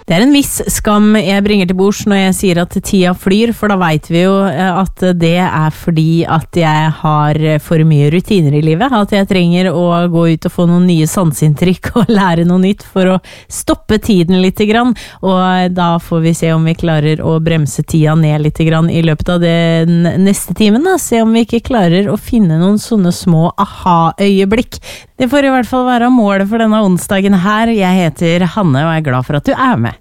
Det en viss skam jeg bringer til bords når jeg sier at tida flyr, for da vet vi jo at det fordi at jeg har for mye rutiner i livet, at jeg trenger å gå ut og få noen nye sanseinntrykk og lære noe nytt for å stoppe tiden litt grann, og da får vi se om vi klarer å bremse tida ned litt grann i løpet av den neste timen, da. Se om vi ikke klarer å finne noen sånne små aha-øyeblikk. Det får i hvert fall være målet for denne onsdagen her. Jeg heter Hanne og er glad for at du er med.